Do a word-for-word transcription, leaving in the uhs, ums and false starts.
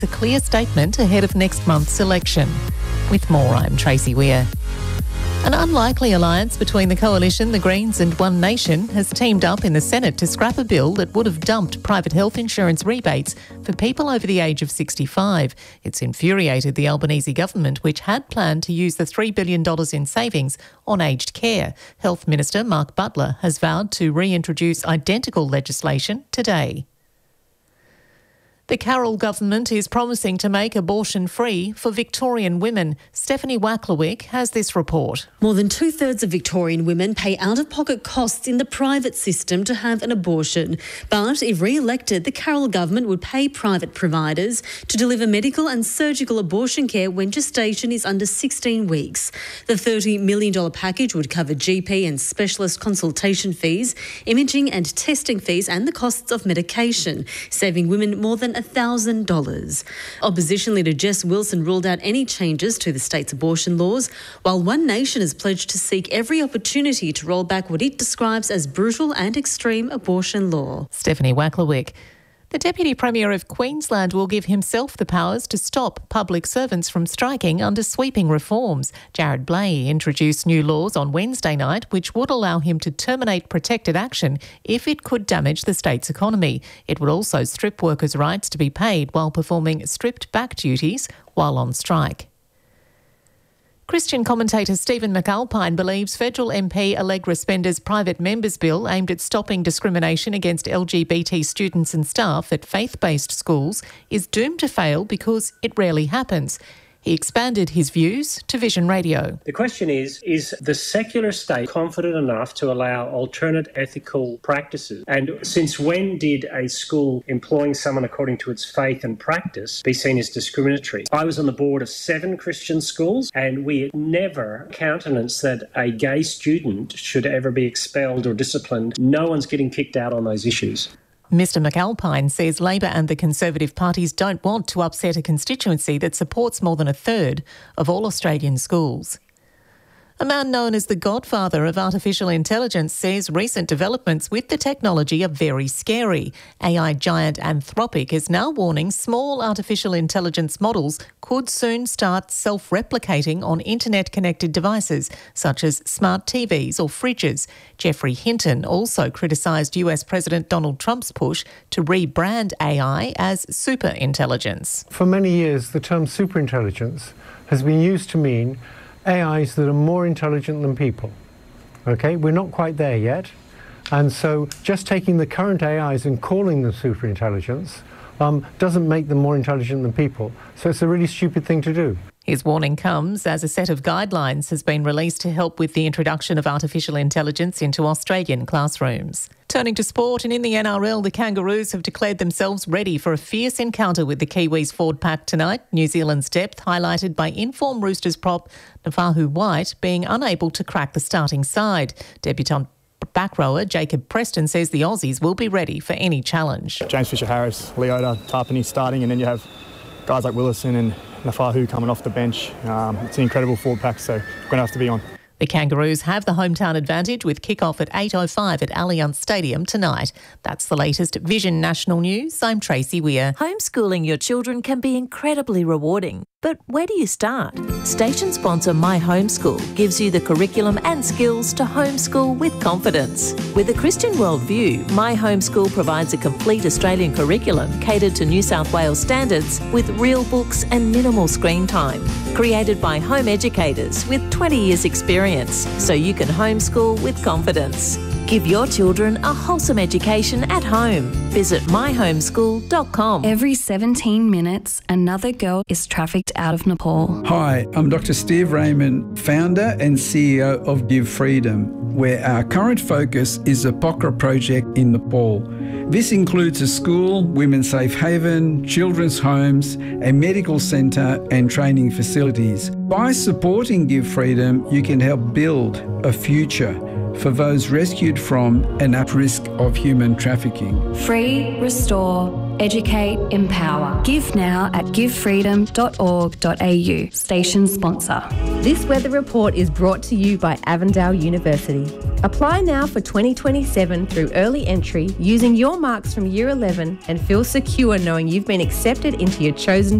A clear statement ahead of next month's election. With more, I'm Tracy Weir. An unlikely alliance between the Coalition, the Greens and One Nation has teamed up in the Senate to scrap a bill that would have dumped private health insurance rebates for people over the age of sixty-five. It's infuriated the Albanese government, which had planned to use the three billion dollars in savings on aged care. Health Minister Mark Butler has vowed to reintroduce identical legislation today. The Carroll government is promising to make abortion free for Victorian women. Stephanie Wacklewick has this report. More than two-thirds of Victorian women pay out-of-pocket costs in the private system to have an abortion. But if re-elected, the Carroll government would pay private providers to deliver medical and surgical abortion care when gestation is under sixteen weeks. The thirty million dollars package would cover G P and specialist consultation fees, imaging and testing fees and the costs of medication, saving women more than one thousand dollars. Opposition leader Jess Wilson ruled out any changes to the state's abortion laws, while One Nation has pledged to seek every opportunity to roll back what it describes as brutal and extreme abortion law. Stephanie Wacklewick. The Deputy Premier of Queensland will give himself the powers to stop public servants from striking under sweeping reforms. Jared Blay introduced new laws on Wednesday night which would allow him to terminate protected action if it could damage the state's economy. It would also strip workers' rights to be paid while performing stripped-back duties while on strike. Christian commentator Stephen McAlpine believes federal M P Allegra Spender's private members bill aimed at stopping discrimination against L G B T students and staff at faith-based schools is doomed to fail because it rarely happens. He expanded his views to Vision Radio. The question is, is the secular state confident enough to allow alternate ethical practices? And since when did a school employing someone according to its faith and practice be seen as discriminatory? I was on the board of seven Christian schools, and we never countenanced that a gay student should ever be expelled or disciplined. No one's getting kicked out on those issues. Mister McAlpine says Labor and the Conservative parties don't want to upset a constituency that supports more than a third of all Australian schools. A man known as the godfather of artificial intelligence says recent developments with the technology are very scary. A I giant Anthropic is now warning small artificial intelligence models could soon start self-replicating on internet-connected devices such as smart T Vs or fridges. Geoffrey Hinton also criticised U S President Donald Trump's push to rebrand A I as superintelligence. For many years, the term superintelligence has been used to mean A Is that are more intelligent than people. Okay, we're not quite there yet. And so just taking the current A Is and calling them superintelligence um, doesn't make them more intelligent than people. So it's a really stupid thing to do. His warning comes as a set of guidelines has been released to help with the introduction of artificial intelligence into Australian classrooms. Turning to sport, and in the N R L, the Kangaroos have declared themselves ready for a fierce encounter with the Kiwis Ford Pack tonight. New Zealand's depth highlighted by in-form Roosters prop Nafahu White being unable to crack the starting side. Debutant back rower Jacob Preston says the Aussies will be ready for any challenge. James Fisher-Harris, Leota, Tarpany starting, and then you have guys like Willison and Nafahu coming off the bench. Um, it's an incredible forward pack, so we're going to have to be on. The Kangaroos have the hometown advantage with kick-off at eight oh five at Allianz Stadium tonight. That's the latest Vision National News. I'm Tracy Weir. Homeschooling your children can be incredibly rewarding. But where do you start? Station sponsor My Homeschool gives you the curriculum and skills to homeschool with confidence. With a Christian worldview, My Homeschool provides a complete Australian curriculum catered to New South Wales standards with real books and minimal screen time. Created by home educators with twenty years experience, so you can homeschool with confidence. Give your children a wholesome education at home. Visit my homeschool dot com. Every seventeen minutes, another girl is trafficked out of Nepal. Hi, I'm Doctor Steve Raymond, founder and C E O of Give Freedom, where our current focus is the Pokhara project in Nepal. This includes a school, women's safe haven, children's homes, a medical centre and training facilities. By supporting Give Freedom, you can help build a future for those rescued from and at risk of human trafficking. Free, restore, educate, empower. Give now at give freedom dot org dot a u. Station sponsor. This weather report is brought to you by Avondale University. Apply now for twenty twenty-seven through early entry using your marks from Year eleven and feel secure knowing you've been accepted into your chosen